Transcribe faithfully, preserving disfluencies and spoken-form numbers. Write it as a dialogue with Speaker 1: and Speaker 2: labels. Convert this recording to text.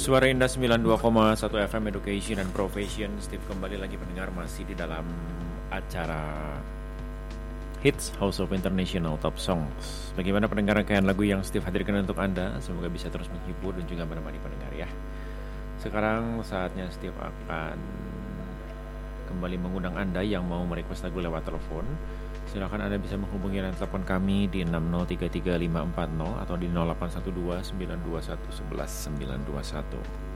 Speaker 1: Suara Indah sembilan puluh dua koma satu F M Education and Profession. Steve kembali lagi pendengar, masih di dalam acara Hits House of International Top Songs. Bagaimana pendengar rangkaian lagu yang Steve hadirkan untuk Anda? Semoga bisa terus menghibur dan juga menemani pendengar ya. Sekarang saatnya Steve akan kembali mengundang Anda yang mau merequest lagu lewat telepon. Silakan Anda bisa menghubungi line telepon kami di enam nol tiga tiga lima empat nol atau di nol delapan satu dua sembilan dua satu satu satu sembilan dua satu.